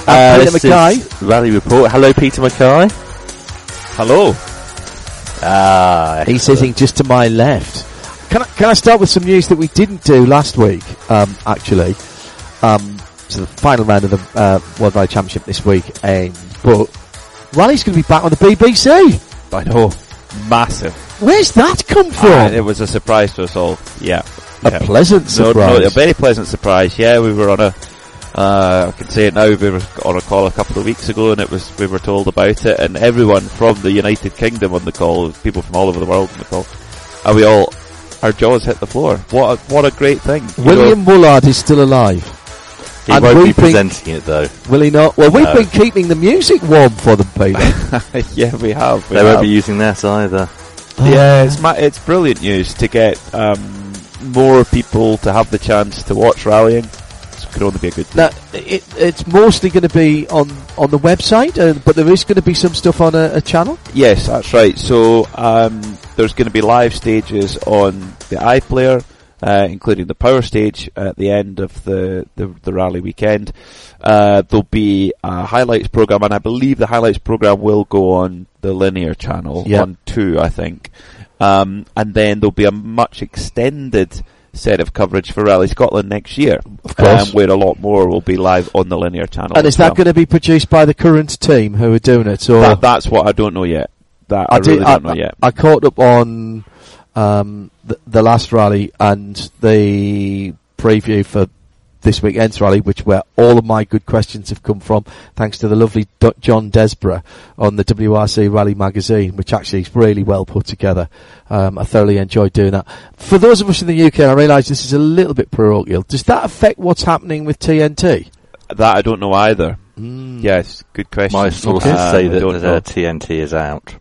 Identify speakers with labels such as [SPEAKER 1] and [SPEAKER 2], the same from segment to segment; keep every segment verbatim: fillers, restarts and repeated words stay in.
[SPEAKER 1] uh,
[SPEAKER 2] Peter
[SPEAKER 1] this
[SPEAKER 2] Mackay.
[SPEAKER 1] is Rally Report. Hello, Peter Mackay.
[SPEAKER 3] Hello.
[SPEAKER 1] Ah,
[SPEAKER 2] He's sitting just to my left. Can I, can I start with some news that we didn't do last week, um, actually? Um, so the final round of the uh, World Rally Championship this week, and, but Rally's going to be back on the B B C.
[SPEAKER 3] I know. Massive.
[SPEAKER 2] Where's that come from?
[SPEAKER 3] Uh, it was a surprise to us all. Yeah.
[SPEAKER 2] a
[SPEAKER 3] yeah.
[SPEAKER 2] pleasant surprise.
[SPEAKER 3] No, no, a very pleasant surprise. Yeah, we were on a, uh, I can say it now, we were on a call a couple of weeks ago and it was, we were told about it, and everyone from the United Kingdom on the call, people from all over the world on the call, and we all, our jaws hit the floor. What a, what a great thing.
[SPEAKER 2] William Woolard is still alive.
[SPEAKER 1] He
[SPEAKER 2] and
[SPEAKER 1] won't be
[SPEAKER 2] been,
[SPEAKER 1] presenting it though.
[SPEAKER 2] Will he not? Well, we've
[SPEAKER 1] no.
[SPEAKER 2] been keeping the music warm for them, Peter.
[SPEAKER 3] Yeah, we have. We
[SPEAKER 1] they
[SPEAKER 3] have.
[SPEAKER 1] won't be using that either.
[SPEAKER 3] Yeah, it's ma- it's brilliant news to get um, more people to have the chance to watch rallying. It could only be a good thing.
[SPEAKER 2] Now, it, it's mostly going to be on, on the website, uh, but there is going to be some stuff on a, a channel?
[SPEAKER 3] Yes, that's right. So um, there's going to be live stages on the iPlayer, uh, including the power stage at the end of the, the, the rally weekend. Uh, there'll be a highlights program, and I believe the highlights program will go on the linear channel,
[SPEAKER 2] yep.
[SPEAKER 3] on two, I think. Um, and then there'll be a much extended set of coverage for Rally Scotland next year,
[SPEAKER 2] of course,
[SPEAKER 3] um, where a lot more will be live on the linear channel.
[SPEAKER 2] And is that well. going to be produced by the current team who are doing it? Or
[SPEAKER 3] that, that's what I don't know yet. That I, I really did, don't
[SPEAKER 2] I,
[SPEAKER 3] know yet.
[SPEAKER 2] I caught up on um, the, the last rally and the preview for this weekend's rally, which where all of my good questions have come from, thanks to the lovely D- John Desborough on the W R C Rally magazine, which actually is really well put together. Um, I thoroughly enjoyed doing that. For those of us in the U K, I realise this is a little bit parochial. Does that affect what's happening with T N T?
[SPEAKER 3] That I don't know either.
[SPEAKER 2] Mm.
[SPEAKER 3] Yes, good question.
[SPEAKER 1] My sources
[SPEAKER 3] okay.
[SPEAKER 1] say
[SPEAKER 3] uh,
[SPEAKER 1] that uh, T N T is out.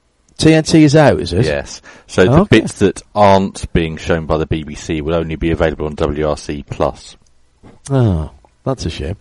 [SPEAKER 2] T N T is out, is it?
[SPEAKER 1] Yes. So
[SPEAKER 2] oh,
[SPEAKER 1] the
[SPEAKER 2] okay.
[SPEAKER 1] bits that aren't being shown by the B B C will only be available on W R C Plus.
[SPEAKER 2] Oh, that's a shame.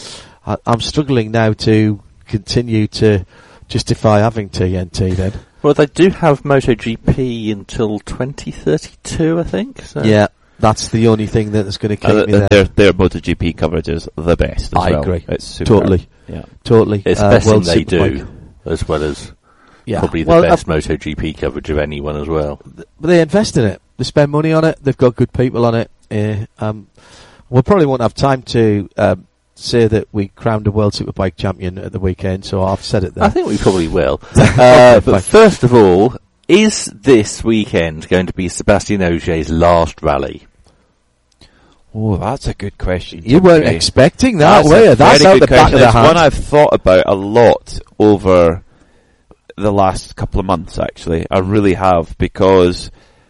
[SPEAKER 2] I, I'm struggling now to continue to justify having T N T then.
[SPEAKER 1] Well, they do have MotoGP until twenty thirty-two, I think. So.
[SPEAKER 2] Yeah, that's the only thing that's going to keep
[SPEAKER 3] uh,
[SPEAKER 2] me there.
[SPEAKER 3] Their, their MotoGP coverage is the best as
[SPEAKER 2] I
[SPEAKER 3] well.
[SPEAKER 2] agree.
[SPEAKER 3] It's super.
[SPEAKER 2] Totally.
[SPEAKER 3] Yeah.
[SPEAKER 2] Totally.
[SPEAKER 1] It's
[SPEAKER 2] uh,
[SPEAKER 1] best
[SPEAKER 2] World
[SPEAKER 1] than they
[SPEAKER 2] Superbike.
[SPEAKER 1] do, as well as
[SPEAKER 2] yeah.
[SPEAKER 1] probably the
[SPEAKER 2] well,
[SPEAKER 1] best
[SPEAKER 2] uh,
[SPEAKER 1] MotoGP coverage of anyone as well.
[SPEAKER 2] Th- but they invest in it. They spend money on it. They've got good people on it. Uh, um, we probably won't have time to um, say that we crowned a World Superbike champion at the weekend, so I've said it there.
[SPEAKER 1] I think we probably will. uh, but first of all, is this weekend going to be Sébastien Ogier's last rally?
[SPEAKER 3] Oh, that's a good question.
[SPEAKER 2] You weren't
[SPEAKER 3] okay.
[SPEAKER 2] expecting that,
[SPEAKER 3] that's
[SPEAKER 2] were you? That's out the
[SPEAKER 3] question.
[SPEAKER 2] back of the
[SPEAKER 3] It's
[SPEAKER 2] hand.
[SPEAKER 3] one I've thought about a lot over the last couple of months, actually. I really have, because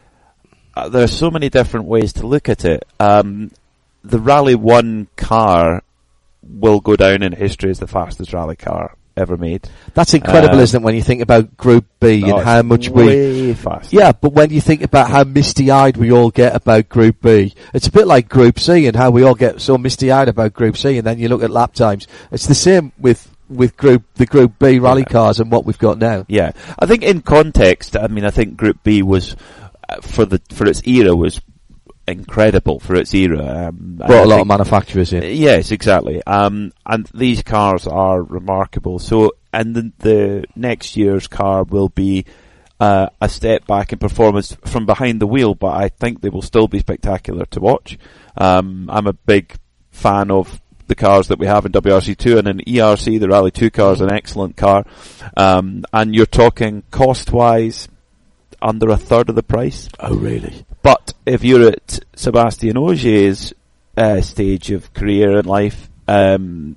[SPEAKER 3] uh, there are so many different ways to look at it. Um, the Rally One car will go down in history as the fastest rally car ever made.
[SPEAKER 2] That's incredible,
[SPEAKER 3] um,
[SPEAKER 2] isn't it, when you think about Group B
[SPEAKER 3] oh,
[SPEAKER 2] and how much
[SPEAKER 3] way
[SPEAKER 2] we...
[SPEAKER 3] faster.
[SPEAKER 2] Yeah, but when you think about how misty-eyed we all get about Group B, it's a bit like Group C and how we all get so misty-eyed about Group C, and then you look at lap times. It's the same with with Group the Group B rally yeah. cars and what we've got now.
[SPEAKER 3] Yeah, I think in context, I mean, I think Group B was, uh, for the for its era, was incredible for its era. Um,
[SPEAKER 2] Brought a lot of manufacturers in.
[SPEAKER 3] Yes, exactly. Um, and these cars are remarkable. So, and the, the next year's car will be uh, a step back in performance from behind the wheel, but I think they will still be spectacular to watch. Um, I'm a big fan of the cars that we have in W R C two, and in E R C, the Rally two car is an excellent car. Um, and you're talking cost-wise, under a third of the price.
[SPEAKER 2] Oh, really?
[SPEAKER 3] But if you're at Sébastien Ogier's uh, stage of career and life, um,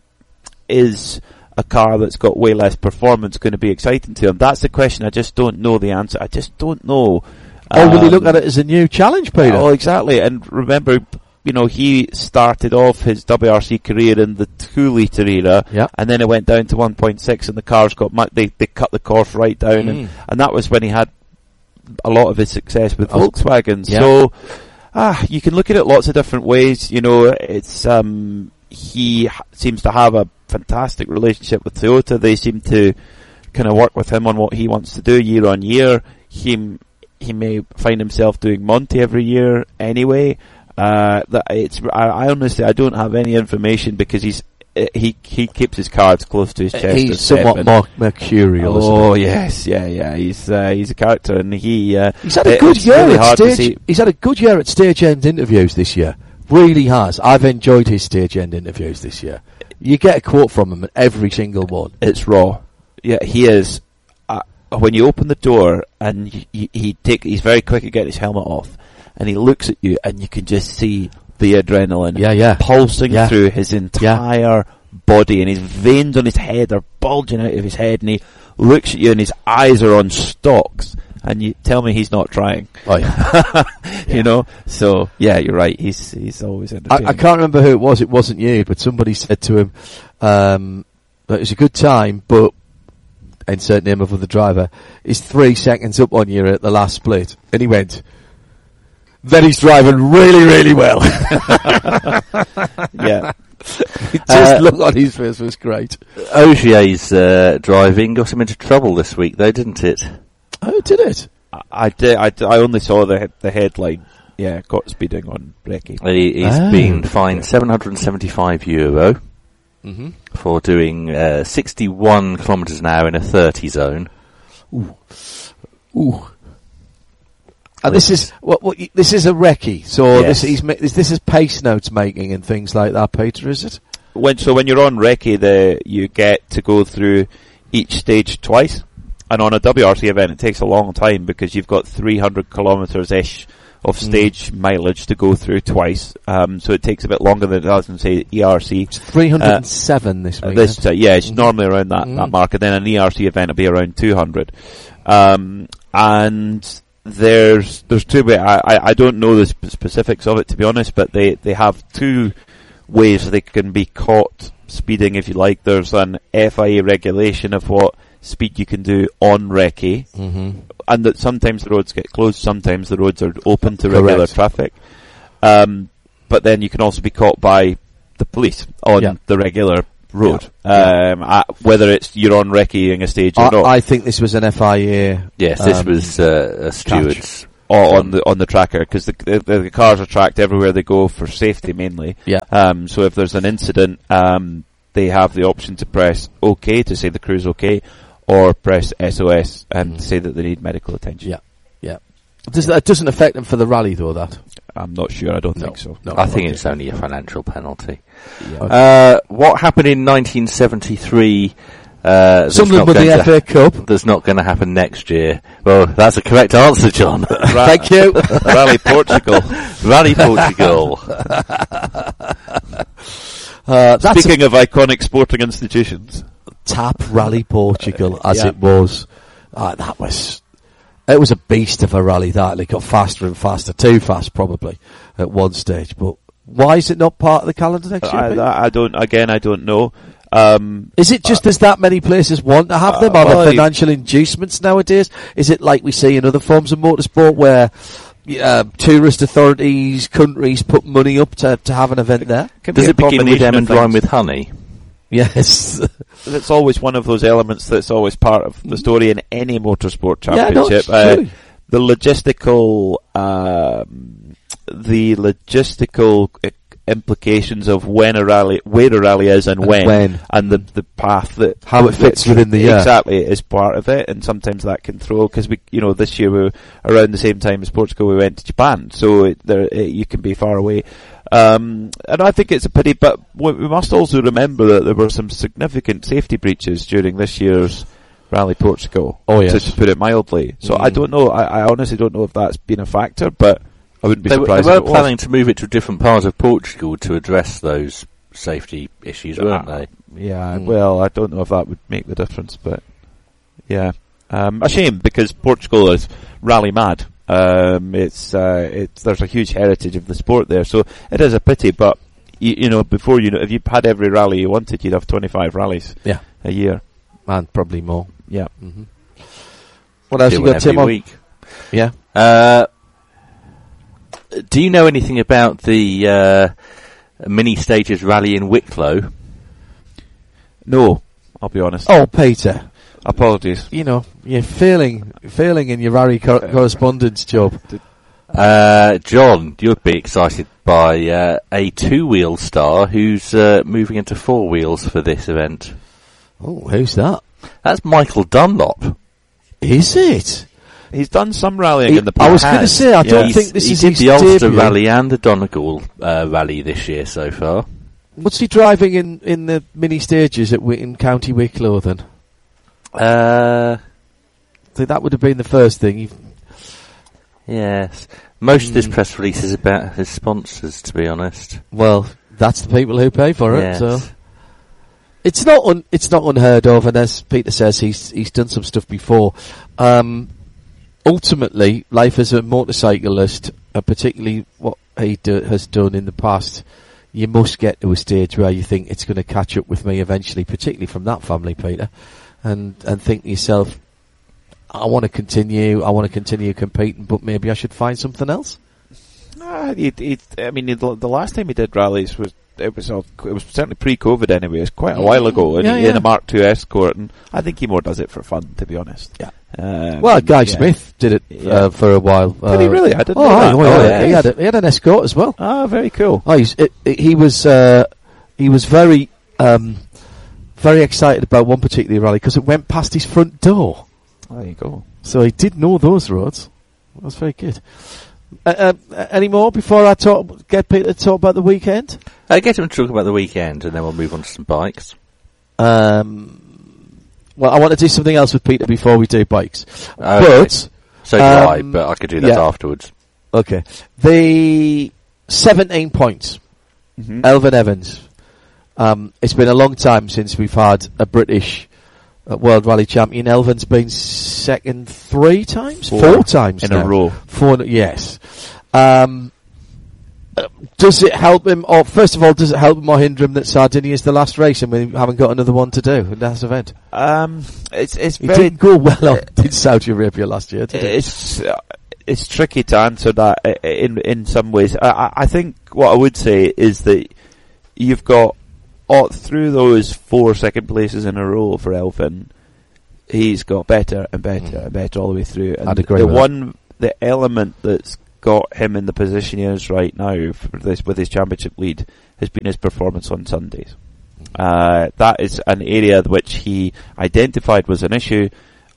[SPEAKER 3] is a car that's got way less performance going to be exciting to him? That's the question. I just don't know the answer. I just don't know.
[SPEAKER 2] Oh, um, will he look at it as a new challenge, Peter?
[SPEAKER 3] Oh, exactly. And remember, you know, he started off his W R C career in the two litre era,
[SPEAKER 2] yep.
[SPEAKER 3] and then it went down to one point six, and the cars got mu- they they cut the course right down,
[SPEAKER 2] mm.
[SPEAKER 3] and, and that was when he had a lot of his success with
[SPEAKER 2] oh.
[SPEAKER 3] Volkswagen.
[SPEAKER 2] Yeah.
[SPEAKER 3] So, ah, you can look at it lots of different ways. You know, it's um, he ha- seems to have a fantastic relationship with Toyota. They seem to kind of work with him on what he wants to do year on year. He he may find himself doing Monte every year anyway. Uh, that it's I, I honestly I don't have any information, because he's uh, he he keeps his cards close to his chest.
[SPEAKER 2] He's somewhat
[SPEAKER 3] Seven.
[SPEAKER 2] more mercurial.
[SPEAKER 3] Oh
[SPEAKER 2] isn't he?
[SPEAKER 3] yes, yeah, yeah. He's uh, he's a character, and he uh,
[SPEAKER 2] he's had a
[SPEAKER 3] it,
[SPEAKER 2] good
[SPEAKER 3] it's
[SPEAKER 2] year
[SPEAKER 3] really
[SPEAKER 2] at
[SPEAKER 3] hard to
[SPEAKER 2] stage.
[SPEAKER 3] see.
[SPEAKER 2] He's had a good year at stage end interviews this year. Really has. I've enjoyed his stage end interviews this year. You get a quote from him at every single one.
[SPEAKER 3] It's raw. Yeah, he is. Uh, when you open the door and he, he, he take, he's very quick at getting his helmet off, and he looks at you, and you can just see the adrenaline
[SPEAKER 2] Yeah, yeah.
[SPEAKER 3] pulsing
[SPEAKER 2] Yeah.
[SPEAKER 3] through his entire body, and his veins on his head are bulging out of his head, and he looks at you, and his eyes are on stalks, and you tell me he's not trying.
[SPEAKER 2] Oh, yeah.
[SPEAKER 3] You know? So, yeah, you're right. He's he's always entertaining.
[SPEAKER 2] I, I can't remember who it was. It wasn't you, but somebody said to him, um, that it was a good time, but insert name of the driver is three seconds up on you at the last split. And he went, then he's driving really, really well.
[SPEAKER 3] Yeah.
[SPEAKER 2] Just
[SPEAKER 1] Uh,
[SPEAKER 2] look on his face was great.
[SPEAKER 1] Ogier's uh, driving got him into trouble this week, though, didn't it?
[SPEAKER 2] Oh, did it?
[SPEAKER 3] I, I did. I, I only saw the the headline. Yeah, caught speeding on Brecky.
[SPEAKER 1] He, he's
[SPEAKER 2] Oh.
[SPEAKER 1] been fined seven hundred seventy-five euro
[SPEAKER 2] Mm-hmm.
[SPEAKER 1] for doing uh, sixty-one kilometres an hour in a thirty zone.
[SPEAKER 2] Ooh. Ooh. And this is what, what you, this is a recce. So
[SPEAKER 1] Yes.
[SPEAKER 2] this he's ma- this, this is pace notes making and things like that, Peter, is it?
[SPEAKER 3] When so when you're on Recce, the you get to go through each stage twice, and on a W R C event, it takes a long time because you've got three hundred kilometres ish of stage mm. mileage to go through twice. Um, so it takes a bit longer than it does in say E R C.
[SPEAKER 2] It's three hundred seven uh, this week.
[SPEAKER 3] This uh, yeah, it's mm. normally around that
[SPEAKER 2] mm.
[SPEAKER 3] that mark, and then an E R C event will be around two hundred. Um, and There's there's two ways. I, I I don't know the sp- specifics of it, to be honest, but they, they have two ways they can be caught speeding, if you like. There's an F I A regulation of what speed you can do on Recce,
[SPEAKER 2] mm-hmm.
[SPEAKER 3] and that sometimes the roads get closed, sometimes the roads are open to
[SPEAKER 2] Correct.
[SPEAKER 3] regular traffic. Um, but then you can also be caught by the police on
[SPEAKER 2] yeah.
[SPEAKER 3] the regular road,
[SPEAKER 2] yeah.
[SPEAKER 3] um, uh, whether it's you're on Recceing a stage or
[SPEAKER 2] I,
[SPEAKER 3] not.
[SPEAKER 2] I think this was an F I A.
[SPEAKER 1] Yes,
[SPEAKER 2] um,
[SPEAKER 1] this was uh, a steward's.
[SPEAKER 3] Or on the on the tracker, because the, the the cars are tracked everywhere they go for safety mainly.
[SPEAKER 2] Yeah.
[SPEAKER 3] Um. So if there's an incident, um, they have the option to press OK to say the crew's OK, or press S O S and
[SPEAKER 2] Mm.
[SPEAKER 3] say that they need medical attention.
[SPEAKER 2] Yeah, yeah. Does that doesn't affect them for the rally though? That
[SPEAKER 3] I'm not sure. I don't
[SPEAKER 2] No,
[SPEAKER 3] think so.
[SPEAKER 2] no.
[SPEAKER 1] I think
[SPEAKER 2] okay.
[SPEAKER 1] it's only a financial penalty.
[SPEAKER 3] Yeah.
[SPEAKER 1] Uh, what happened in nineteen seventy-three? Uh, that's
[SPEAKER 2] Sunderland
[SPEAKER 1] not
[SPEAKER 2] with the
[SPEAKER 1] going
[SPEAKER 2] F A
[SPEAKER 1] to-
[SPEAKER 2] Cup.
[SPEAKER 1] That's not going to happen next year. Well, that's a correct answer, John.
[SPEAKER 3] Ra-
[SPEAKER 2] Thank you.
[SPEAKER 3] Rally Portugal.
[SPEAKER 1] Rally Portugal.
[SPEAKER 2] Uh, that's
[SPEAKER 3] Speaking of iconic sporting institutions,
[SPEAKER 2] a tap Rally Portugal as
[SPEAKER 3] Yeah.
[SPEAKER 2] it was. Uh, that was. It was a beast of a rally. That it got faster and faster, too fast probably at one stage. But why is it not part of the calendar next year?
[SPEAKER 3] I,
[SPEAKER 2] Pete?
[SPEAKER 3] I don't. Again, I don't know. Um,
[SPEAKER 2] Is it just there's that many places want to have them?
[SPEAKER 3] Uh,
[SPEAKER 2] Are
[SPEAKER 3] well,
[SPEAKER 2] there
[SPEAKER 3] you-
[SPEAKER 2] financial inducements nowadays? Is it like we see in other forms of motorsport where uh, tourist authorities, countries put money up to, to have an event there?
[SPEAKER 3] can be
[SPEAKER 1] Does
[SPEAKER 3] a
[SPEAKER 1] it begin with
[SPEAKER 3] combination
[SPEAKER 1] M
[SPEAKER 3] of
[SPEAKER 1] and rhyme
[SPEAKER 3] things.
[SPEAKER 1] with honey?
[SPEAKER 2] Yes.
[SPEAKER 3] It's always one of those elements that's always part of the story in any motorsport
[SPEAKER 2] Yeah, no,
[SPEAKER 3] championship.
[SPEAKER 2] it's
[SPEAKER 3] uh,
[SPEAKER 2] true.
[SPEAKER 3] the logistical, um, the logistical i- implications of when a rally, where a rally is, and,
[SPEAKER 2] And
[SPEAKER 3] when,
[SPEAKER 2] when.
[SPEAKER 3] and the the path that
[SPEAKER 2] How it fits
[SPEAKER 3] that-
[SPEAKER 2] within the year.
[SPEAKER 3] exactly is part of it, and sometimes that can throw because we, you know, this year we were around the same time as Portugal. We went to Japan, so it, there it, you can be far away. Um, and I think it's a pity, but we we must also remember that there were some significant safety breaches during this year's Rally Portugal.
[SPEAKER 2] Oh,
[SPEAKER 3] to,
[SPEAKER 2] yes.
[SPEAKER 3] to put it mildly. So
[SPEAKER 2] Mm.
[SPEAKER 3] I don't know. I, I honestly don't know if that's been a factor, but I wouldn't be
[SPEAKER 1] They, were- they
[SPEAKER 3] surprised.
[SPEAKER 1] were
[SPEAKER 3] if it was.
[SPEAKER 1] planning to move it to different parts of Portugal to address those safety issues, weren't
[SPEAKER 3] Ah,
[SPEAKER 1] they?
[SPEAKER 3] Yeah.
[SPEAKER 2] Mm.
[SPEAKER 3] Well, I don't know if that would make the difference, but yeah, um, a shame because Portugal is rally mad. Um, it's uh, it's there's a huge heritage of the sport there, so it is a pity. But you, you know, before you know, if you had every rally you wanted, you'd have twenty-five rallies
[SPEAKER 2] Yeah.
[SPEAKER 3] a year.
[SPEAKER 2] And probably more.
[SPEAKER 3] Yeah.
[SPEAKER 2] Mm-hmm. What else
[SPEAKER 1] Do
[SPEAKER 2] you
[SPEAKER 1] one
[SPEAKER 2] got, Tim?
[SPEAKER 1] every
[SPEAKER 2] on?
[SPEAKER 1] week.
[SPEAKER 2] Yeah.
[SPEAKER 1] Uh, do you know anything about the uh, mini stages rally in Wicklow?
[SPEAKER 3] No, I'll be honest.
[SPEAKER 2] Oh, Peter.
[SPEAKER 3] Apologies.
[SPEAKER 2] You know, you're failing, failing in your rally co- correspondence job.
[SPEAKER 1] Uh, John, you'd be excited by uh, a two-wheel star who's uh, moving into four wheels for this event.
[SPEAKER 2] Oh, who's that?
[SPEAKER 1] That's Michael Dunlop.
[SPEAKER 2] Is it?
[SPEAKER 3] He's done some rallying
[SPEAKER 2] He,
[SPEAKER 3] in the past.
[SPEAKER 2] I was going to say, I don't
[SPEAKER 1] He's-
[SPEAKER 2] think this
[SPEAKER 1] he
[SPEAKER 2] is
[SPEAKER 1] did
[SPEAKER 2] his
[SPEAKER 1] the Ulster
[SPEAKER 2] debut.
[SPEAKER 1] Rally and the Donegal uh, Rally this year so far.
[SPEAKER 2] What's he driving in, in the mini stages at Wi- in County Wicklow then?
[SPEAKER 1] Uh,
[SPEAKER 2] So that would have been the first thing. You've,
[SPEAKER 1] yes. Most of this
[SPEAKER 2] Mm.
[SPEAKER 1] press release is about his sponsors, to be honest.
[SPEAKER 2] well, that's the people who pay for it.
[SPEAKER 1] Yes.
[SPEAKER 2] So it's not un, it's not unheard of, and as Peter says, he's he's done some stuff before. Um, ultimately, life as a motorcyclist, uh, particularly what he do, has done in the past, you must get to a stage where you think it's going to catch up with me eventually, particularly from that family, Peter, and and think to yourself, I want to continue, I want to continue competing, but maybe I should find something else.
[SPEAKER 3] Uh, it, it, I mean, the, the last time he did rallies was it was all, it was certainly pre-COVID anyway. It's quite a while ago, and
[SPEAKER 2] Yeah,
[SPEAKER 3] he,
[SPEAKER 2] yeah.
[SPEAKER 3] in a Mark two Escort, and I think he more does it for fun, to be honest.
[SPEAKER 2] Yeah.
[SPEAKER 3] Um,
[SPEAKER 2] Well, Guy
[SPEAKER 3] yeah.
[SPEAKER 2] Smith did it
[SPEAKER 3] Yeah.
[SPEAKER 2] uh, for a while.
[SPEAKER 3] Did
[SPEAKER 2] uh,
[SPEAKER 3] he really? I didn't
[SPEAKER 2] Oh,
[SPEAKER 3] know
[SPEAKER 2] aye,
[SPEAKER 3] that.
[SPEAKER 2] oh, yeah,
[SPEAKER 3] Oh,
[SPEAKER 2] he
[SPEAKER 3] yeah.
[SPEAKER 2] had a, he had an escort as well.
[SPEAKER 3] Ah, very cool.
[SPEAKER 2] Oh, he's, it, it, he was uh, he was very um, very excited about one particular rally because it went past his front door,
[SPEAKER 3] There you go.
[SPEAKER 2] so he did know those roads. That was very good. Uh, uh, any more before I talk? Get Peter to talk about the weekend.
[SPEAKER 1] Uh, get him to talk about the weekend, and then we'll move on to some bikes.
[SPEAKER 2] Um, well, I want to do something else with Peter before we do bikes,
[SPEAKER 1] Okay.
[SPEAKER 2] but.
[SPEAKER 1] So do I,
[SPEAKER 2] Um,
[SPEAKER 1] but I could do that
[SPEAKER 2] yeah.
[SPEAKER 1] afterwards.
[SPEAKER 2] Okay. The seventeen points.
[SPEAKER 3] Mm-hmm.
[SPEAKER 2] Elvin Evans. Um, it's been a long time since we've had a British uh, World Rally Champion. Elvin's been second three times?
[SPEAKER 3] Four.
[SPEAKER 2] Four times
[SPEAKER 3] In
[SPEAKER 2] now.
[SPEAKER 3] a row.
[SPEAKER 2] Four, yes. Um, uh, does it help him, or first of all, does it help him or hinder him that Sardinia is the last race and we haven't got another one to do in that event?
[SPEAKER 3] Um, it's it's
[SPEAKER 2] He
[SPEAKER 3] very
[SPEAKER 2] didn't go well on in Saudi Arabia last year, did he?
[SPEAKER 3] It's uh, it's tricky to answer that uh, in in some ways. I, I- I think what I would say is that you've got all, through those four second places in a row for Elfin, he's got better and better and better all the way through. And
[SPEAKER 2] I'd agree
[SPEAKER 3] the
[SPEAKER 2] with that.
[SPEAKER 3] one, the element that's got him in the position he is right now for this with his championship lead has been his performance on Sundays. Uh, that is an area which he identified was an issue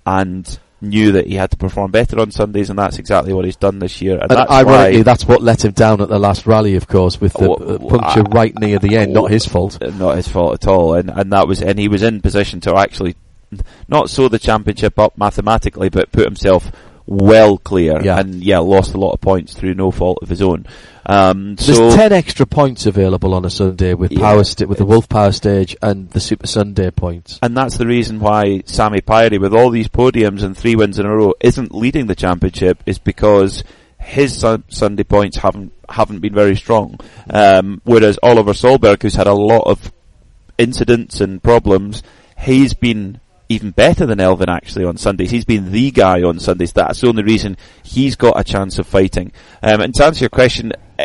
[SPEAKER 3] and knew that he had to perform better on Sundays, and that's exactly what he's done this year. And,
[SPEAKER 2] And
[SPEAKER 3] that's
[SPEAKER 2] ironically,
[SPEAKER 3] why,
[SPEAKER 2] that's what let him down at the last rally, of course, with the
[SPEAKER 3] Oh,
[SPEAKER 2] uh,
[SPEAKER 3] oh,
[SPEAKER 2] puncture
[SPEAKER 3] I-
[SPEAKER 2] right near the end. Not his fault.
[SPEAKER 3] Uh, not his fault at all, and and that was, and he was in position to actually not sew the championship up mathematically, but put himself well clear,
[SPEAKER 2] Yeah.
[SPEAKER 3] and yeah, lost a lot of points through no fault of his own. Um,
[SPEAKER 2] There's
[SPEAKER 3] so
[SPEAKER 2] ten extra points available on a Sunday with
[SPEAKER 3] Yeah,
[SPEAKER 2] power sta- with the Wolf Power Stage and the Super Sunday points.
[SPEAKER 3] and that's the reason why Sammy Pyrie, with all these podiums and three wins in a row, isn't leading the championship, is because his sun- Sunday points haven't haven't been very strong. Um, whereas Oliver Solberg, who's had a lot of incidents and problems, he's been even better than Elvin actually on Sundays. He's been the guy on Sundays. That's the only reason he's got a chance of fighting. Um, and to answer your question, uh,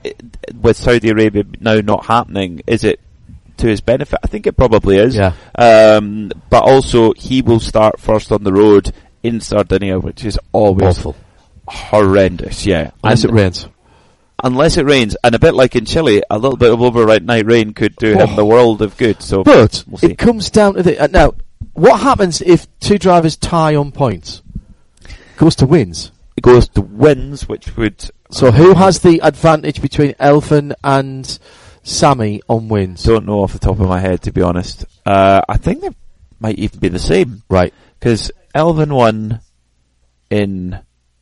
[SPEAKER 3] with Saudi Arabia now not happening, is it to his benefit? I think it probably is.
[SPEAKER 2] Yeah.
[SPEAKER 3] Um, but also he will start first on the road in Sardinia, which is always
[SPEAKER 2] Awful.
[SPEAKER 3] horrendous. Yeah.
[SPEAKER 2] Unless
[SPEAKER 3] And-
[SPEAKER 2] it rains.
[SPEAKER 3] Unless it rains, and a bit like in Chile, a little bit of overnight night rain could do him
[SPEAKER 2] Oh.
[SPEAKER 3] the world of good. So,
[SPEAKER 2] But
[SPEAKER 3] we'll see.
[SPEAKER 2] it comes down to the... Uh, now, what happens if two drivers tie on points? Goes to wins.
[SPEAKER 3] It goes to wins, which would...
[SPEAKER 2] So who has the advantage between Elfin and Sammy on wins?
[SPEAKER 3] Don't know off the top of my head, to be honest. Uh, I think they might even be the same.
[SPEAKER 2] Right.
[SPEAKER 3] Because Elvin won in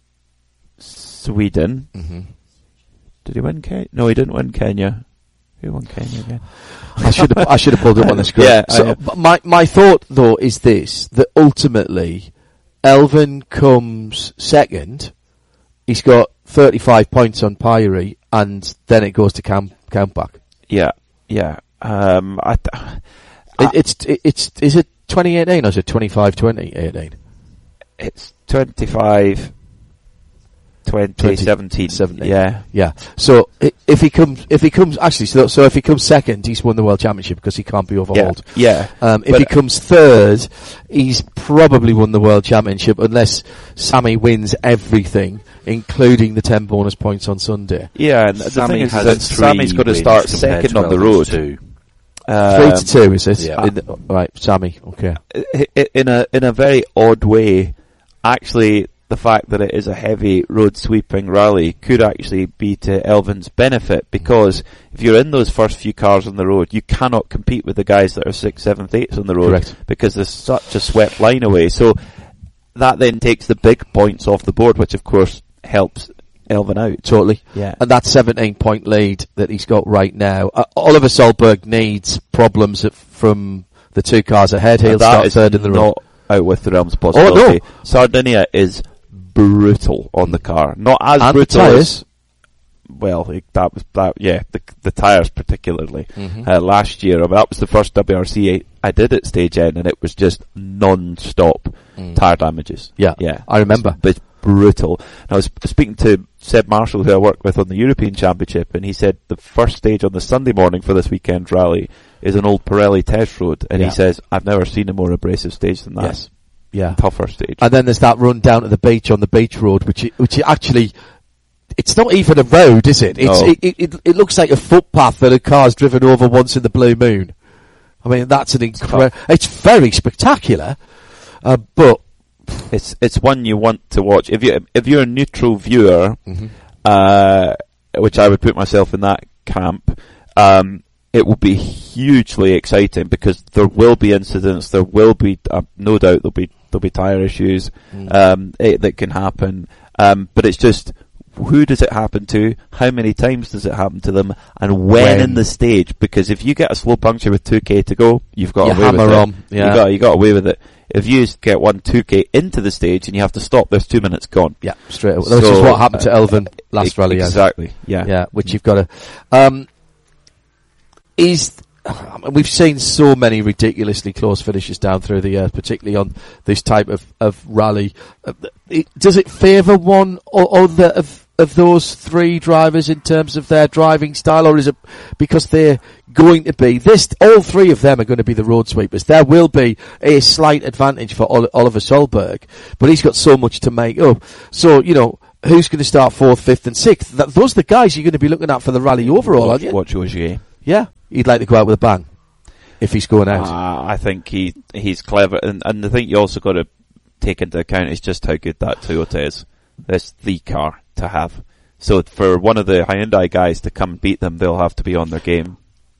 [SPEAKER 3] Sweden.
[SPEAKER 2] Mm-hmm.
[SPEAKER 3] Did he win Kenya? No, he didn't win Kenya. Who won Kenya again?
[SPEAKER 2] I should have I should have pulled it up on the screen.
[SPEAKER 3] Yeah, I
[SPEAKER 2] so
[SPEAKER 3] know.
[SPEAKER 2] but my my thought though is this: that ultimately, Elvin comes second. He's got thirty-five points on Pyrie, and then it goes to Camp Campback.
[SPEAKER 3] Yeah, yeah. Um, I, th-
[SPEAKER 2] It, it's it, it's is it twenty eighteen or is it twenty-five twenty eighteen?
[SPEAKER 3] it's twenty-five. twenty seventeen. Yeah,
[SPEAKER 2] yeah. So i- if he comes, if he comes, actually, so, so if he comes second, he's won the world championship because he can't be overhauled.
[SPEAKER 3] Yeah.
[SPEAKER 2] Um, if
[SPEAKER 3] But-
[SPEAKER 2] he comes third, he's probably won the world championship unless Sammy wins everything, including the ten bonus points on Sunday.
[SPEAKER 3] Yeah, and the
[SPEAKER 1] Sammy
[SPEAKER 3] thing is
[SPEAKER 1] has
[SPEAKER 3] that
[SPEAKER 1] three
[SPEAKER 3] Sammy's got to
[SPEAKER 1] wins
[SPEAKER 3] start
[SPEAKER 1] compared
[SPEAKER 3] second
[SPEAKER 1] to
[SPEAKER 3] on the
[SPEAKER 1] Elvin's
[SPEAKER 3] road.
[SPEAKER 1] two.
[SPEAKER 2] Three
[SPEAKER 3] Um,
[SPEAKER 2] to two, is it?
[SPEAKER 1] yeah.
[SPEAKER 2] In the- right, Sammy. Okay.
[SPEAKER 3] i- i- in a in a very odd way, actually, the fact that it is a heavy road sweeping rally could actually be to Elvin's benefit, because if you're in those first few cars on the road, you cannot compete with the guys that are sixth, seventh, eighth on the road.
[SPEAKER 2] Correct.
[SPEAKER 3] Because there's such a swept line away. So that then takes the big points off the board, which of course helps Elvin out.
[SPEAKER 2] Totally.
[SPEAKER 3] Yeah.
[SPEAKER 2] And that seventeen point lead that he's got right now, uh, Oliver Solberg needs problems at- from the two cars ahead. He'll
[SPEAKER 3] And that
[SPEAKER 2] start
[SPEAKER 3] is
[SPEAKER 2] third in the road.
[SPEAKER 3] not out with the realms of possibility.
[SPEAKER 2] Oh, no.
[SPEAKER 3] Sardinia is brutal on the car. Not as
[SPEAKER 2] And the
[SPEAKER 3] brutal
[SPEAKER 2] tyres.
[SPEAKER 3] as, well, it, that was, that, yeah, the, the tyres particularly.
[SPEAKER 2] Mhm.
[SPEAKER 3] Uh, last year, I mean, that was the first W R C I, I did at Stage N, and it was just non-stop
[SPEAKER 2] Mm.
[SPEAKER 3] tyre damages.
[SPEAKER 2] Yeah,
[SPEAKER 3] Yeah.
[SPEAKER 2] I remember.
[SPEAKER 3] It's, it's brutal. And I was speaking to Seb Marshall, who I worked with on the European Championship, and he said the first stage on the Sunday morning for this weekend's rally is an old Pirelli test road, and
[SPEAKER 2] Yeah.
[SPEAKER 3] he says, I've never seen a more abrasive stage than that.
[SPEAKER 2] Yes. Yeah.
[SPEAKER 3] Tougher stage.
[SPEAKER 2] And then there's that run down to the beach on the beach road, which i- which i- actually, it's not even a road, is it? It's,
[SPEAKER 3] No.
[SPEAKER 2] it, it, it, it looks like a footpath that a car's driven over once in the blue moon. I mean, that's an incredible, it's very spectacular, uh, but,
[SPEAKER 3] It's it's one you want to watch. If you if you're a neutral viewer,
[SPEAKER 2] Mhm.
[SPEAKER 3] uh, which I would put myself in that camp, um, it will be hugely exciting because there will be incidents. There will be uh, no doubt there'll be there'll be tire issues
[SPEAKER 2] Mm.
[SPEAKER 3] um, it, that can happen. Um, but it's just, who does it happen to? How many times does it happen to them? And when,
[SPEAKER 2] When?
[SPEAKER 3] in the stage? Because if you get a slow puncture with two K to go, you've got
[SPEAKER 2] You
[SPEAKER 3] away with
[SPEAKER 2] hammer
[SPEAKER 3] it.
[SPEAKER 2] on, yeah.
[SPEAKER 3] You got you got away with it. If you get one two K into the stage and you have to stop, there's two minutes gone.
[SPEAKER 2] yeah, straight away. Which
[SPEAKER 3] So,
[SPEAKER 2] is what happened to
[SPEAKER 3] uh,
[SPEAKER 2] Elvin last
[SPEAKER 3] e-
[SPEAKER 2] rally. yeah.
[SPEAKER 3] Exactly. Yeah.
[SPEAKER 2] Yeah, which you've got to. Um, is I mean, we've seen so many ridiculously close finishes down through the year, particularly on this type of of rally. Uh, it, does it favour one or other of of those three drivers in terms of their driving style, or is it because they're going to be this? All three of them are going to be the road sweepers. There will be a slight advantage for Ol- Oliver Solberg, but he's got so much to make up. So you know. Who's going to start fourth, fifth and sixth? That, those are the guys you're going to be looking at for the rally overall,
[SPEAKER 3] Watch,
[SPEAKER 2] aren't you?
[SPEAKER 3] watch Ogier.
[SPEAKER 2] Yeah. He'd like to go out with a bang if he's going out.
[SPEAKER 3] Uh, I think he he's clever, and, and the thing you also got to take into account is just how good that Toyota is. It's the car to have. So for one of the Hyundai guys to come and beat them, they'll have to be on their game.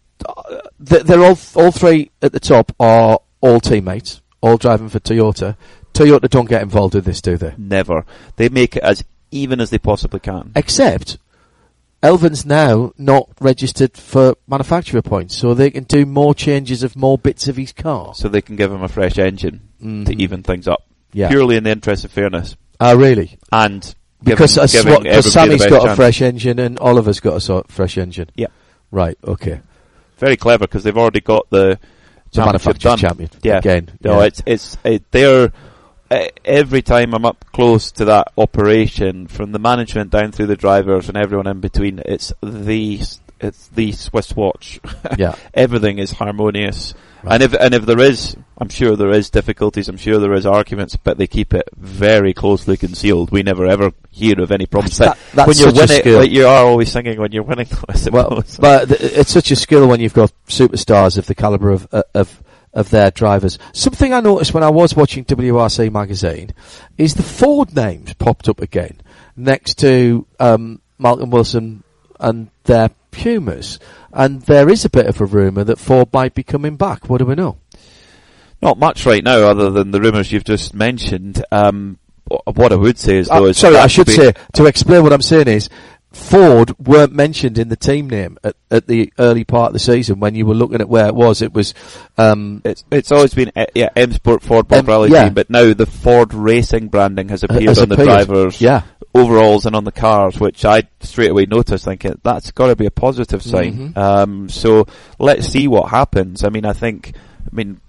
[SPEAKER 2] Th- They're all, all three at the top are all teammates, all driving for Toyota. Toyota don't get involved in this, do they?
[SPEAKER 3] Never. They make it as even as they possibly can.
[SPEAKER 2] Except, Elvin's now not registered for manufacturer points, so they can do more changes of more bits of his car.
[SPEAKER 3] So they can give him a fresh engine
[SPEAKER 2] Mhm.
[SPEAKER 3] to even things up.
[SPEAKER 2] Yeah.
[SPEAKER 3] Purely in the interest of fairness.
[SPEAKER 2] Ah, really?
[SPEAKER 3] And
[SPEAKER 2] Because
[SPEAKER 3] giving,
[SPEAKER 2] uh,
[SPEAKER 3] giving
[SPEAKER 2] Swa- 'cause
[SPEAKER 3] everybody
[SPEAKER 2] Sammy's
[SPEAKER 3] the best
[SPEAKER 2] got a
[SPEAKER 3] chance.
[SPEAKER 2] fresh engine and Oliver's got a so- fresh engine.
[SPEAKER 3] Yeah.
[SPEAKER 2] Right, okay.
[SPEAKER 3] Very clever because they've already got the
[SPEAKER 2] The
[SPEAKER 3] championship
[SPEAKER 2] manufacturer's
[SPEAKER 3] done.
[SPEAKER 2] champion.
[SPEAKER 3] Yeah.
[SPEAKER 2] Again.
[SPEAKER 3] No,
[SPEAKER 2] yeah.
[SPEAKER 3] it's it's it, they're uh, every time I'm up close to that operation, from the management down through the drivers and everyone in between, it's the it's the Swiss watch.
[SPEAKER 2] Yeah.
[SPEAKER 3] Everything is harmonious,
[SPEAKER 2] Right.
[SPEAKER 3] and if and if there is, I'm sure there is difficulties. I'm sure there is arguments, but they keep it very closely concealed. We never ever hear of any problems.
[SPEAKER 2] That-
[SPEAKER 3] But
[SPEAKER 2] that's
[SPEAKER 3] when you're
[SPEAKER 2] such a
[SPEAKER 3] winning,
[SPEAKER 2] skill.
[SPEAKER 3] like you are always singing when you're winning, I suppose.
[SPEAKER 2] Well, but th- it's such a skill when you've got superstars of the caliber of uh, of of their drivers. Something I noticed when I was watching W R C magazine is the Ford names popped up again next to um, Malcolm Wilson and their Pumas, and there is a bit of a rumour that Ford might be coming back. What do we know?
[SPEAKER 3] Not much right now, other than the rumours you've just mentioned. Um, what I would say is, though,
[SPEAKER 2] Uh,
[SPEAKER 3] is
[SPEAKER 2] sorry,
[SPEAKER 3] that
[SPEAKER 2] I should
[SPEAKER 3] be-
[SPEAKER 2] say, to explain what I'm saying is, Ford weren't mentioned in the team name at, at the early part of the season when you were looking at where it was. It was, um,
[SPEAKER 3] It's it's always been uh, yeah M Sport Ford Bob
[SPEAKER 2] Um,
[SPEAKER 3] Rally
[SPEAKER 2] yeah.
[SPEAKER 3] team, but now the Ford Racing branding has appeared
[SPEAKER 2] has
[SPEAKER 3] on the
[SPEAKER 2] appeared.
[SPEAKER 3] drivers'
[SPEAKER 2] Yeah.
[SPEAKER 3] overalls and on the cars, which I straight away noticed, thinking that's got to be a positive sign.
[SPEAKER 2] Mhm.
[SPEAKER 3] Um, so let's see what happens. I mean, I think, I mean,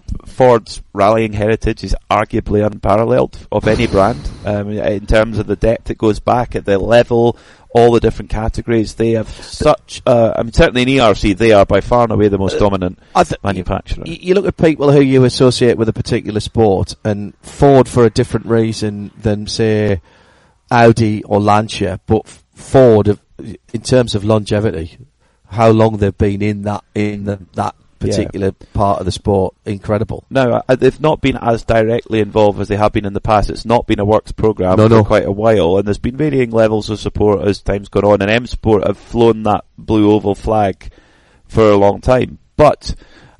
[SPEAKER 3] Ford's rallying heritage is arguably unparalleled of any brand um, in terms of the depth it goes back at the level, all the different categories. They have such, uh, I mean, certainly in E R C, they are by far and away the most dominant
[SPEAKER 2] I th-
[SPEAKER 3] manufacturer.
[SPEAKER 2] You, you look at people who you associate with a particular sport, and Ford for a different reason than, say, Audi or Lancia, but Ford, in terms of longevity, how long they've been in that in the, that particular yeah. part of the sport, incredible.
[SPEAKER 3] No, uh, they've not been as directly involved as they have been in the past. It's not been a works program
[SPEAKER 2] no,
[SPEAKER 3] for
[SPEAKER 2] no.
[SPEAKER 3] quite a while, and there's been varying levels of support as time's gone on, and M Sport have flown that blue oval flag for a long time. But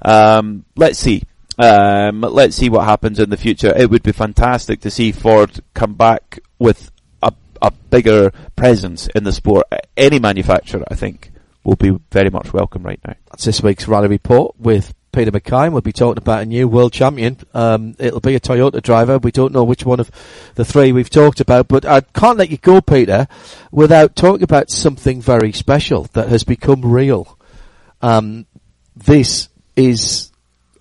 [SPEAKER 3] um, let's see. Um, let's see what happens in the future. It would be fantastic to see Ford come back with a, a bigger presence in the sport. Any manufacturer, I think, will be very much welcome right now.
[SPEAKER 2] That's this week's Rally Report with Peter McKay. We'll be talking about a new world champion. Um, it'll be a Toyota driver. We don't know which one of the three we've talked about, but I can't let you go, Peter, without talking about something very special that has become real. Um, this is,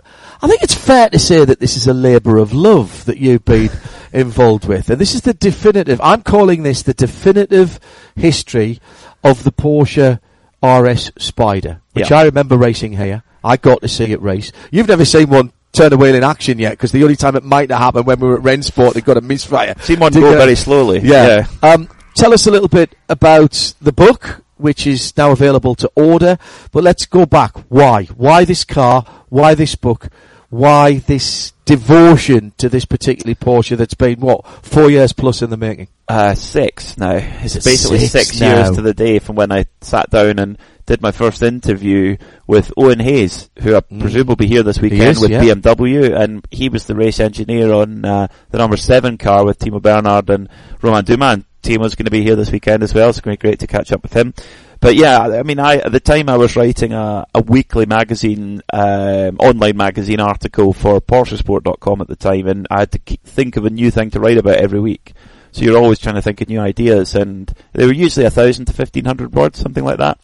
[SPEAKER 2] I think it's fair to say that this is a labour of love that you've been involved with. And this is the definitive, I'm calling this the definitive history of the Porsche R S Spider, which
[SPEAKER 3] yeah.
[SPEAKER 2] I remember racing here. I got to see it race. You've never seen one turn a wheel in action yet, because the only time it might have happened when we were at Rennsport, it got a misfire.
[SPEAKER 3] Seen one go very slowly.
[SPEAKER 2] Yeah. yeah. Um, tell us a little bit about the book, which is now available to order. But let's go back. Why? Why this car? Why this book? Why this devotion to this particular Porsche that's been, what, four years plus in the making?
[SPEAKER 3] Uh, six now. It's
[SPEAKER 2] it
[SPEAKER 3] basically
[SPEAKER 2] six,
[SPEAKER 3] six
[SPEAKER 2] now?
[SPEAKER 3] years to the day from when I sat down and did my first interview with Owen Hayes, who I
[SPEAKER 2] Mm.
[SPEAKER 3] presume will be here this weekend
[SPEAKER 2] is,
[SPEAKER 3] with
[SPEAKER 2] yeah.
[SPEAKER 3] B M W, and he was the race engineer on uh, the number seven car with Timo Bernhard and Romain Dumas. Timo's going to be here this weekend as well, so it's going to be great to catch up with him. But yeah, I mean, I at the time I was writing a, a weekly magazine, um, online magazine article for Porsche Sport dot com at the time, and I had to keep, think of a new thing to write about every week. So you're always trying to think of new ideas, and they were usually a thousand to fifteen hundred words, something like that.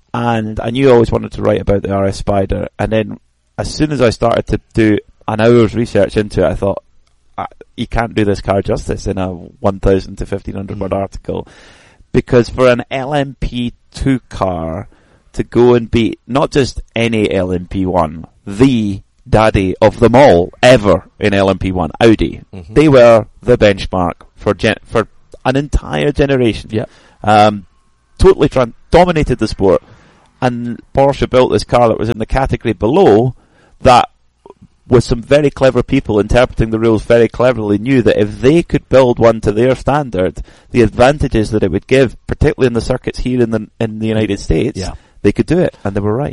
[SPEAKER 3] And I knew I always wanted to write about the R S Spider, and then as soon as I started to do an hour's research into it, I thought, I, you can't do this car justice in a one thousand to fifteen hundred mm. word article. Because for an L M P two car to go and beat not just any L M P one, the daddy of them all ever in L M P one, Audi, mm-hmm. they were the benchmark for gen- for an entire generation.
[SPEAKER 2] Yeah,
[SPEAKER 3] um, totally tra- dominated the sport, and Porsche built this car that was in the category below that, with some very clever people interpreting the rules very cleverly, knew that if they could build one to their standard, the advantages that it would give, particularly in the circuits here in the in the United States,
[SPEAKER 2] yeah.
[SPEAKER 3] they could do it, and they were right.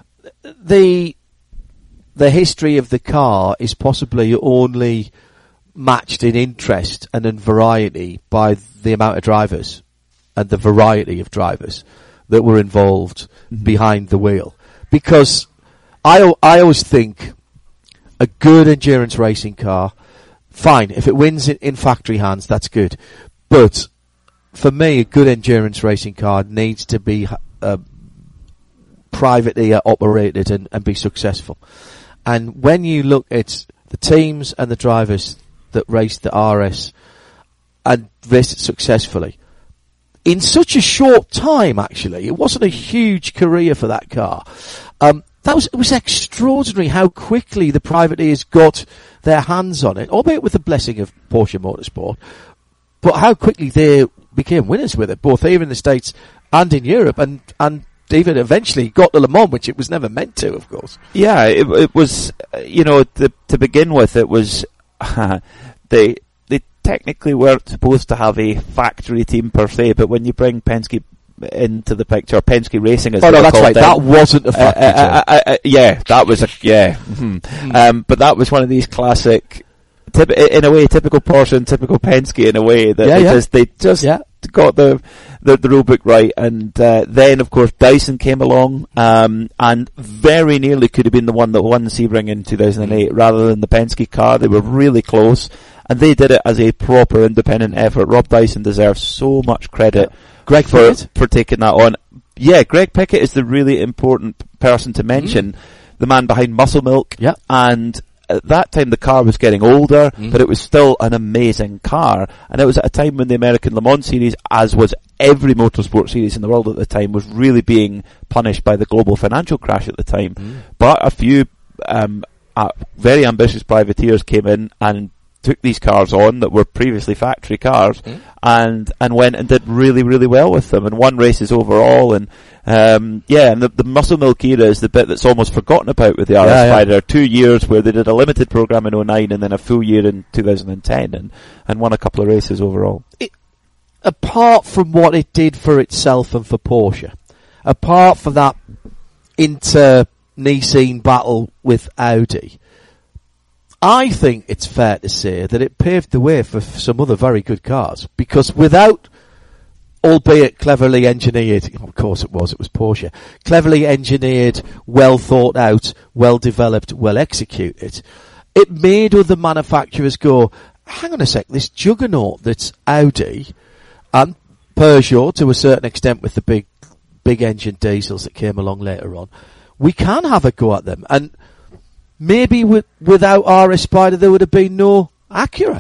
[SPEAKER 2] The the history of the car is possibly only matched in interest and in variety by the amount of drivers and the variety of drivers that were involved mm-hmm. behind the wheel. Because I I always think a good endurance racing car, fine, if it wins in, in factory hands, that's good. But for me, a good endurance racing car needs to be uh, privately operated and, and be successful. And when you look at the teams and the drivers that raced the R S and raced it successfully, in such a short time, actually, it wasn't a huge career for that car. Um, That was, it was extraordinary how quickly the privateers got their hands on it, albeit with the blessing of Porsche Motorsport, but how quickly they became winners with it, both here in the States and in Europe, and, and even eventually got to Le Mans, which it was never meant to, of course.
[SPEAKER 3] Yeah, it, it was, you know, to, to begin with, it was, they, they technically weren't supposed to have a factory team per se, but when you bring Penske into the picture, Penske Racing as
[SPEAKER 2] oh no, that's right.
[SPEAKER 3] Then.
[SPEAKER 2] That wasn't a factory.
[SPEAKER 3] Uh, uh, uh, uh, yeah, that was a yeah. Mm-hmm. Mm. Um, but that was one of these classic, typ- in a way, typical Porsche and typical Penske in a way that
[SPEAKER 2] yeah,
[SPEAKER 3] they
[SPEAKER 2] yeah.
[SPEAKER 3] just they just
[SPEAKER 2] yeah.
[SPEAKER 3] got the the, the rule book right, and uh, then of course Dyson came along, um, and very nearly could have been the one that won Sebring in two thousand eight rather than the Penske car. They were really close, and they did it as a proper independent effort. Rob Dyson deserves so much credit.
[SPEAKER 2] Yeah. Greg
[SPEAKER 3] for,
[SPEAKER 2] Pickett?
[SPEAKER 3] for taking that on. Yeah, Greg Pickett is the really important person to mention. Mm. The man behind Muscle Milk.
[SPEAKER 2] Yeah.
[SPEAKER 3] And at that time the car was getting older,
[SPEAKER 2] Mm.
[SPEAKER 3] but it was still an amazing car. And it was at a time when the American Le Mans series, as was every motorsport series in the world at the time, was really being punished by the global financial crash at the time.
[SPEAKER 2] Mm.
[SPEAKER 3] But a few um, uh, very ambitious privateers came in and took these cars on that were previously factory cars
[SPEAKER 2] Mm.
[SPEAKER 3] and and went and did really, really well with them and won races overall. And um yeah, and the, the Muscle Milk era is the bit that's almost forgotten about with the R S
[SPEAKER 2] Yeah, yeah.
[SPEAKER 3] Spider. Two years where they did a limited program in oh nine and then a full year in two thousand ten and, and won a couple of races overall.
[SPEAKER 2] Apart from what it did for itself and for Porsche, apart from that inter-Nicene battle with Audi, I think it's fair to say that it paved the way for f- some other very good cars, because without, albeit cleverly engineered, of course it was, it was Porsche, cleverly engineered, well thought out, well developed, well executed, it made other manufacturers go, hang on a sec, this juggernaut that's Audi, and Peugeot to a certain extent with the big, big engine diesels that came along later on, we can have a go at them. And maybe with, without R S Spider there would have been no Acura.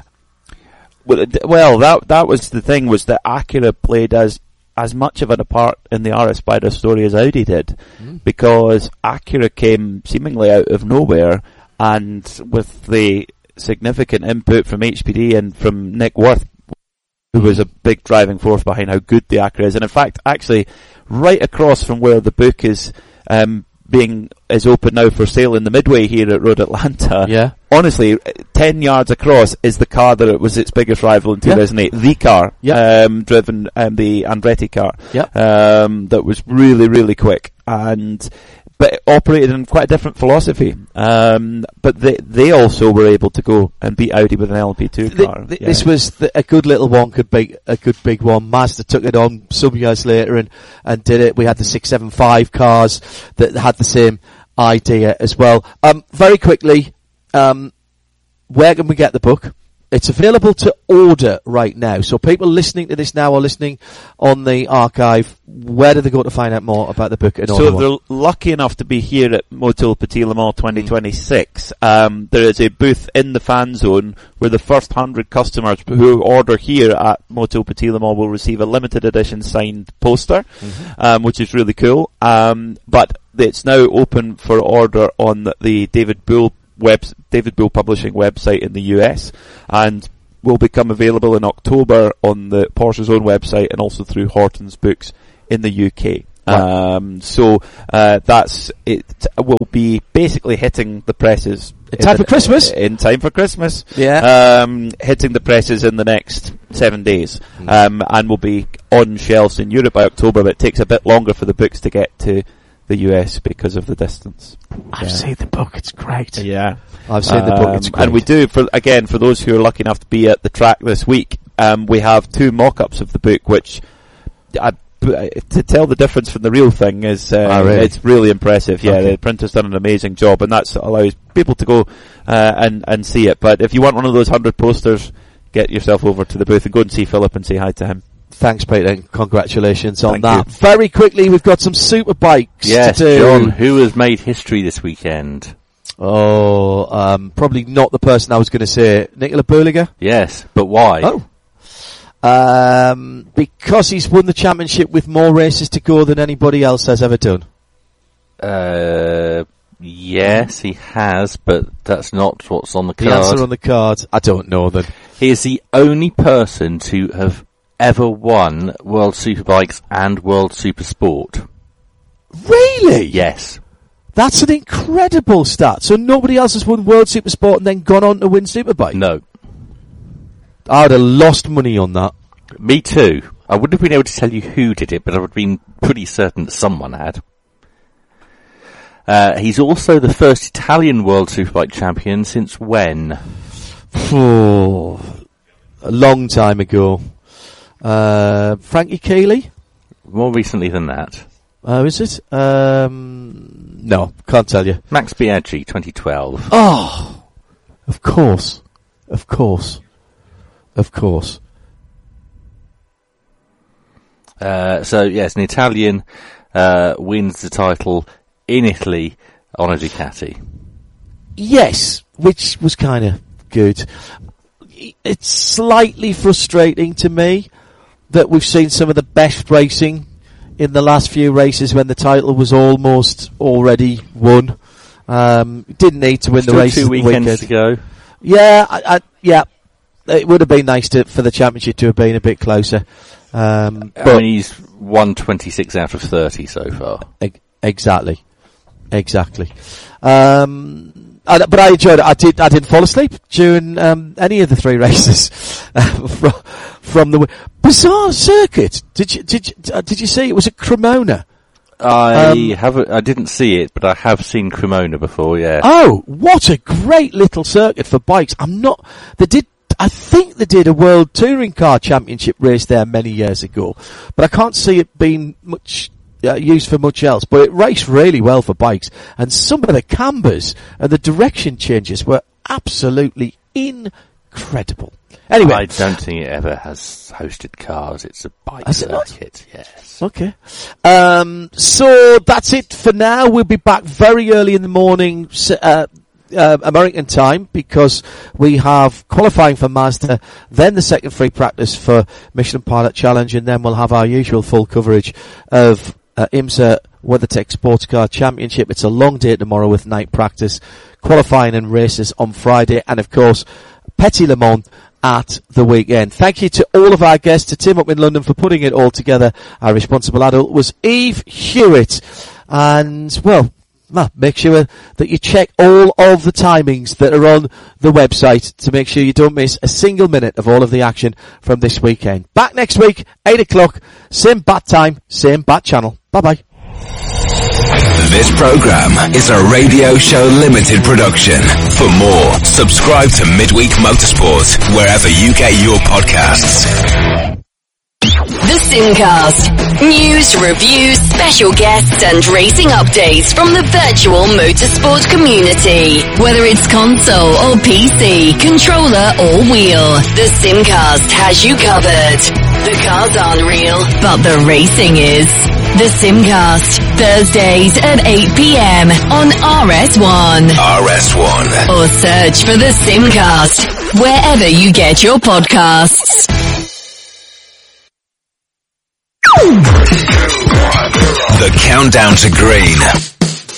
[SPEAKER 3] Well, it- well, that that was the thing, was that Acura played as as much of a part in the R S Spider story as Audi did,
[SPEAKER 2] Mm.
[SPEAKER 3] because Acura came seemingly out of nowhere, and with the significant input from H P D and from Nick Worth, who was a big driving force behind how good the Acura is. And in fact, actually, right across from where the book is um, being is open now for sale in the Midway here at Road Atlanta.
[SPEAKER 2] Yeah.
[SPEAKER 3] Honestly, ten yards across is the car that it was its biggest rival in two thousand eight.
[SPEAKER 2] Yeah.
[SPEAKER 3] The car,
[SPEAKER 2] Yeah.
[SPEAKER 3] um, driven um, the Andretti car,
[SPEAKER 2] Yeah.
[SPEAKER 3] um, that was really, really quick, and but it operated in quite a different philosophy. Um, but they they also were able to go and beat Audi with an L M P two
[SPEAKER 2] Th-
[SPEAKER 3] car.
[SPEAKER 2] th-
[SPEAKER 3] Yeah.
[SPEAKER 2] This was the, a good little one could beat a good big one. Mazda took it on some years later and, and did it. We had the six seven five cars that had the same idea as well. Um, very quickly, um, where can we get the book? It's available to order right now. So people listening to this now or listening on the archive, where do they go to find out more about the book and
[SPEAKER 3] So
[SPEAKER 2] order one?
[SPEAKER 3] they're lucky enough to be here at Motul Petit Le Mans twenty twenty-six. Um, there is a booth in the fan zone where the first hundred customers who order here at Motul Petit Le Mans will receive a limited edition signed poster, um, which is really cool. Um, but it's now open for order on the David Bull web, David Bull Publishing website in the U S, and will become available in October on the Porsche's own website and also through Horton's Books in the U K.
[SPEAKER 2] Right.
[SPEAKER 3] Um, so uh, that's it. Will be basically hitting the presses
[SPEAKER 2] In time for Christmas?
[SPEAKER 3] In time for Christmas,
[SPEAKER 2] Yeah.
[SPEAKER 3] Um, hitting the presses in the next seven days, um, and will be on shelves in Europe by October. But it takes a bit longer for the books to get to the U S because of the distance.
[SPEAKER 2] I've
[SPEAKER 3] Yeah.
[SPEAKER 2] seen the book. It's great.
[SPEAKER 3] Yeah,
[SPEAKER 2] I've seen the book. It's
[SPEAKER 3] Um,
[SPEAKER 2] great.
[SPEAKER 3] and we do for again for those who are lucky enough to be at the track this week. Um, we have two mock-ups of the book, which I, to tell the difference from the real thing is uh,
[SPEAKER 2] Oh, really?
[SPEAKER 3] it's really impressive. Yeah,
[SPEAKER 2] Okay.
[SPEAKER 3] the printer's done an amazing job, and that allows people to go uh, and and see it. But if you want one of those hundred posters, get yourself over to the booth and go and see Philip and say hi to him.
[SPEAKER 2] Thanks, Peter, and congratulations on
[SPEAKER 3] Thank
[SPEAKER 2] that.
[SPEAKER 3] you.
[SPEAKER 2] Very quickly, we've got some super bikes
[SPEAKER 1] Yes,
[SPEAKER 2] to do.
[SPEAKER 1] John, who has made history this weekend?
[SPEAKER 2] Oh, um, probably not the person I was going to say. Nicola Berliger?
[SPEAKER 1] Yes, but why?
[SPEAKER 2] Oh. Um, because he's won the championship with more races to go than anybody else has ever done.
[SPEAKER 1] Uh, yes, he has, but that's not what's on the
[SPEAKER 2] The
[SPEAKER 1] card.
[SPEAKER 2] answer on the card, I don't know then.
[SPEAKER 1] He is the only person to have ever won World Superbikes and World Supersport.
[SPEAKER 2] Really?
[SPEAKER 1] Yes.
[SPEAKER 2] That's an incredible stat. So nobody else has won World Supersport and then gone on to win Superbike?
[SPEAKER 1] No.
[SPEAKER 2] I would have lost money on that.
[SPEAKER 1] Me too. I wouldn't have been able to tell you who did it, but I would have been pretty certain that someone had. Uh, he's also the first Italian World Superbike champion since when?
[SPEAKER 2] Oh, a long time ago. Uh, Frankie Keeley?
[SPEAKER 1] More recently than that.
[SPEAKER 2] Uh, is it? Um, no, can't tell you.
[SPEAKER 1] Max Biaggi, twenty twelve.
[SPEAKER 2] Oh, of course. Of course. Of course.
[SPEAKER 1] Uh, so yes, an Italian, uh, wins the title in Italy on a Ducati.
[SPEAKER 2] yes, which was kind of good. It's slightly frustrating to me that we've seen some of the best racing in the last few races when the title was almost already won. Um, didn't need to win
[SPEAKER 1] Still
[SPEAKER 2] the race.
[SPEAKER 1] Two weekends to go.
[SPEAKER 2] Yeah, I, I, yeah. It would have been nice to, for the championship to have been a bit closer. Um,
[SPEAKER 1] I
[SPEAKER 2] but
[SPEAKER 1] mean, he's won twenty-six out of thirty so far.
[SPEAKER 2] e- exactly, exactly. Um, I, but I enjoyed it. I did. I didn't fall asleep during um, any of the three races from, from the bizarre circuit. Did you did you, uh, did you see it was at Cremona?
[SPEAKER 1] I
[SPEAKER 2] Um,
[SPEAKER 1] haven't. I didn't see it, but I have seen Cremona before. Yeah.
[SPEAKER 2] Oh, what a great little circuit for bikes! I'm not. They did. I think they did a World Touring Car Championship race there many years ago, but I can't see it being much uh, used for much else. But it raced really well for bikes, and some of the cambers and the direction changes were absolutely incredible. Anyway,
[SPEAKER 1] I don't think it ever has hosted cars. It's a bike
[SPEAKER 2] Has it not?
[SPEAKER 1] circuit. Yes.
[SPEAKER 2] okay. Um, so that's it for now. We'll be back very early in the morning, s- uh, uh, American time, because we have qualifying for Mazda, then the second free practice for Michelin Pilot Challenge, and then we'll have our usual full coverage of uh, IMSA WeatherTech Sports Car Championship. It's a long day tomorrow with night practice, qualifying and races on Friday, and of course, Petit Le Mans at the weekend. Thank you to all of our guests, to Tim up in London for putting it all together. Our responsible adult was Eve Hewitt. And, well, well, make sure that you check all of the timings that are on the website to make sure you don't miss a single minute of all of the action from this weekend. Back next week, eight o'clock, same bat time, same bat channel. Bye-bye.
[SPEAKER 4] This program is a Radio Show Limited production. For more, subscribe to Midweek Motorsport wherever you get your podcasts.
[SPEAKER 5] The Simcast. News, reviews, special guests and racing updates from the virtual motorsport community. Whether it's console or P C, controller or wheel, the Simcast has you covered. The cars aren't real, but the racing is. The Simcast, Thursdays at eight p.m. on R S one.
[SPEAKER 4] R S one.
[SPEAKER 5] Or search for The Simcast wherever you get your podcasts.
[SPEAKER 4] The Countdown to Green.